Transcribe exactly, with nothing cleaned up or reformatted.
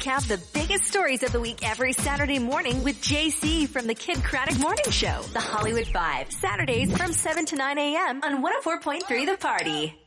recap the biggest stories of the week every Saturday morning with J C from the Kid Craddock Morning Show, The Hollywood Five, Saturdays from seven to nine a.m. on one oh four point three The Party.